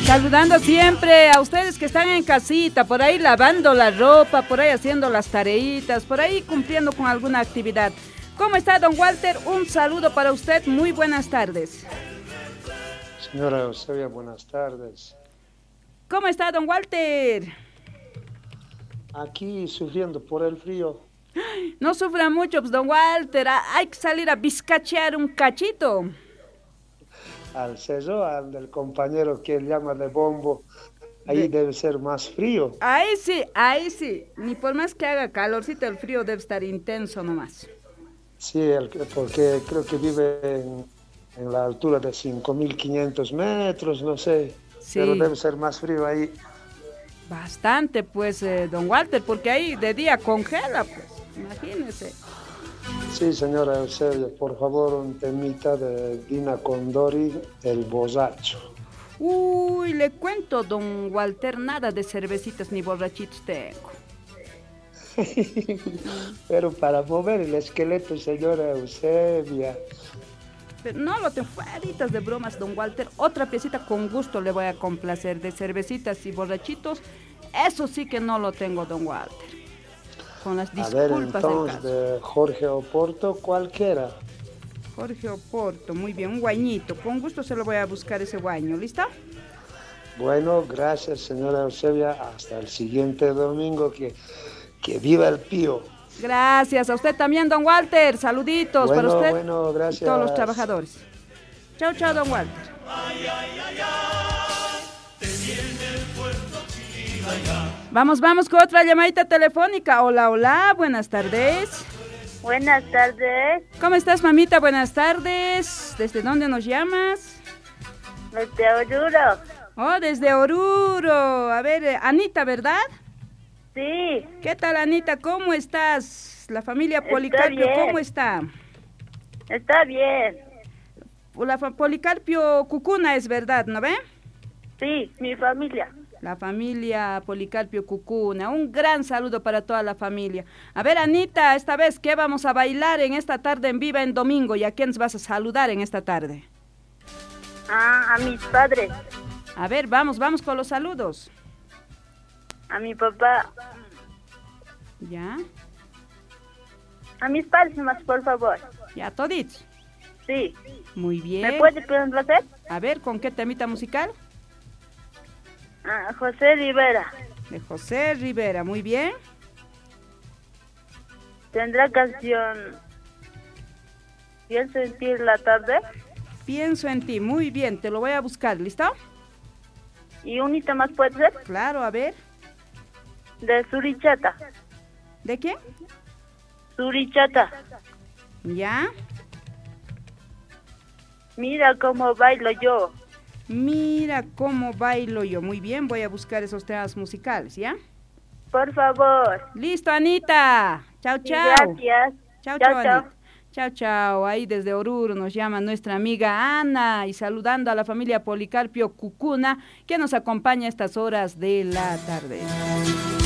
Saludando siempre a ustedes que están en casita, por ahí lavando la ropa, por ahí haciendo las tareitas, por ahí cumpliendo con alguna actividad. ¿Cómo está, don Walter? Un saludo para usted, muy buenas tardes. Señora Eusebia, buenas tardes. ¿Cómo está, don Walter? Aquí sufriendo por el frío. No sufra mucho, pues, don Walter, hay que salir a bizcachear un cachito. Al cerro, al del compañero que él llama de bombo, ahí debe ser más frío. Ahí sí, ni por más que haga calorcito, el frío debe estar intenso nomás. Sí, porque creo que vive en la altura de 5.500 metros, no sé, Sí. pero debe ser más frío ahí. Bastante, pues, don Walter, porque ahí de día congela, pues, imagínese. Sí, señora Eusebia, por favor, un temita de Dina Condori, El Borracho. Uy, le cuento, don Walter, nada de cervecitas ni borrachitos tengo. Pero para mover el esqueleto, señora Eusebia. Pero no lo tengo, fueritas de bromas, don Walter. Otra piecita con gusto le voy a complacer, de cervecitas y borrachitos. Eso sí que no lo tengo, don Walter. Con las disculpas A ver, del entonces, caso. de Jorge Oporto, cualquiera. Jorge Oporto, muy bien, un guañito. Con gusto se lo voy a buscar ese guaño, ¿listo? Bueno, gracias, señora Eusebia. Hasta el siguiente domingo. Que viva el pío. Gracias, a usted también, don Walter. Saluditos para usted Bueno, gracias. y todos los trabajadores. Chao, chao, don Walter. Vamos con otra llamadita telefónica. Hola, hola, buenas tardes. Buenas tardes. ¿Cómo estás, mamita? Buenas tardes. ¿Desde dónde nos llamas? Desde Oruro. Oh, desde Oruro. A ver, Anita, ¿verdad? Sí. ¿Qué tal, Anita? ¿Cómo estás? La familia Está Policarpio, bien. ¿cómo está? Está bien. Policarpio Cucuna es verdad, ¿no ve? Sí, mi familia. La familia Policarpio Cucuna. Un gran saludo para toda la familia. A ver, Anita, esta vez, ¿qué vamos a bailar en esta tarde en Viva en Domingo? ¿Y a quiénes vas a saludar en esta tarde? A mis padres. A ver, vamos con los saludos. A mi papá. ¿Ya? A mis padres más, por favor. ¿Ya, toditos? Sí. Muy bien. ¿Me puede complacer? A ver, ¿con qué temita musical? José Rivera. De José Rivera, muy bien. ¿Tendrá canción Pienso en ti la tarde? Pienso en ti, muy bien, te lo voy a buscar, ¿listo? ¿Y un hito más puede ser? Claro, a ver. De Surichata. ¿De quién? Surichata. ¿Ya? Mira cómo bailo yo. Mira cómo bailo yo. Muy bien, voy a buscar esos temas musicales, ¿ya? Por favor. Listo, Anita. Chao, Sí, chao. gracias. Chao, Chao, chao, chao. Anita. Chao, chao. Ahí desde Oruro nos llama nuestra amiga Ana y saludando a la familia Policarpio Cucuna que nos acompaña a estas horas de la tarde.